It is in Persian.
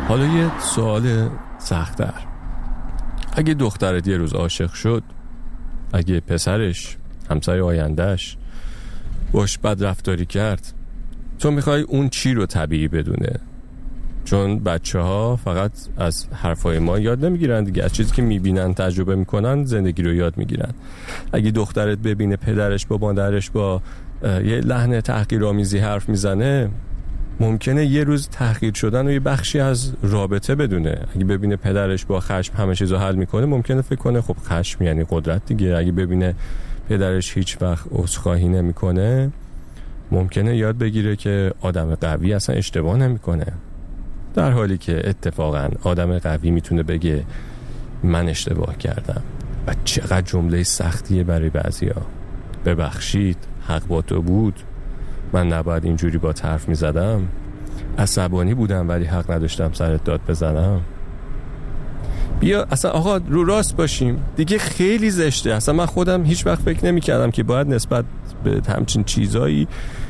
حالا یه سوال سخت‌تر. اگه دخترت یه روز عاشق شد، اگه پسرش، همسر آیندهش باش بد رفتاری کرد، تو میخوای اون چی رو طبیعی بدونه؟ چون بچه ها فقط از حرفای ما یاد نمیگیرن دیگه، از چیزی که میبینن تجربه میکنن زندگی رو یاد میگیرن. اگه دخترت ببینه پدرش با مادرش با یه لحن تحقیرآمیزی حرف میزنه، ممکنه یه روز تحقیر شدن و یه بخشی از رابطه بدونه. اگه ببینه پدرش با خشم همه چیزو حل میکنه، ممکنه فکر کنه خب خشم یعنی قدرت دیگه. اگه ببینه پدرش هیچ وقت عذرخواهی نمیکنه، ممکنه یاد بگیره که آدم قوی اصلا اشتباه نمیکنه، در حالی که اتفاقا آدم قوی میتونه بگه من اشتباه کردم. و چقدر جمله سختیه برای بعضیا. ببخشید، حق با تو بود، من نباید اینجوری با حرف میزدم، عصبانی بودم ولی حق نداشتم سرت داد بزنم. بیا اصلا آقا رو راست باشیم دیگه، خیلی زشته. اصلا من خودم هیچ وقت فکر نمی کردم که باید نسبت به همچین چیزایی